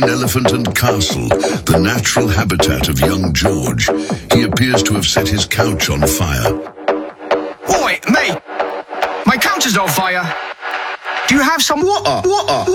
Elephant and Castle, the natural habitat of young George. He appears to have set his couch on fire. Oi, mate! My couch is on fire! Do you have some water? Water?